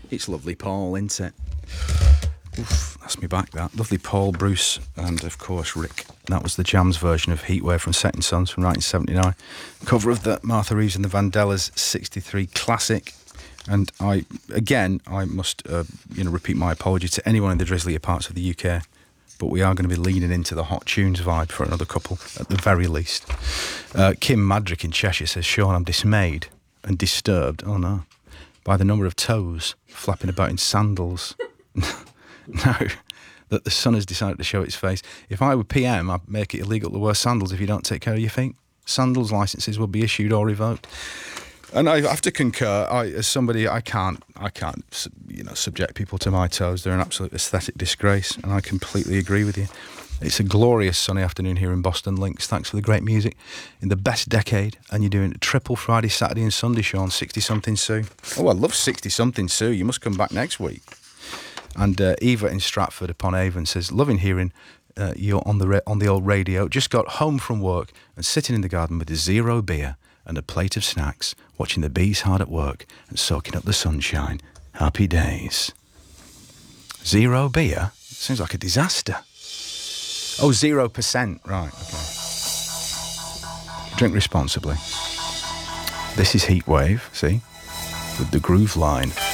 It's Lovely Paul, isn't it? Oof, that's me back, that. Lovely Paul, Bruce, and of course Rick. That was the Jams version of Heatwave from Setting Suns from 1979. Cover of the Martha Reeves and the Vandellas 63 classic. And I must repeat my apology to anyone in the drizzlier parts of the UK. But we are going to be leaning into the hot tunes vibe for another couple, at the very least. Kim Madrick in Cheshire says, Sean, I'm dismayed and disturbed, oh no, by the number of toes flapping about in sandals. No, that the sun has decided to show its face. If I were PM, I'd make it illegal to wear sandals if you don't take care of your feet. Sandals licences will be issued or revoked. And I have to concur. As somebody, I can't, subject people to my toes. They're an absolute aesthetic disgrace, and I completely agree with you. It's a glorious sunny afternoon here in Boston Links. Thanks for the great music in the best decade, and you're doing a triple Friday, Saturday, and Sunday, Sean. 60-something Sue. Oh, I love 60-something Sue. You must come back next week. And Eva in Stratford upon Avon says, loving hearing you're on the old radio. Just got home from work and sitting in the garden with a zero beer and a plate of snacks, watching the bees hard at work and soaking up the sunshine. Happy days. Zero beer? Seems like a disaster. Oh, 0%. Right, okay. Drink responsibly. This is Heatwave, see? With the Groove Line.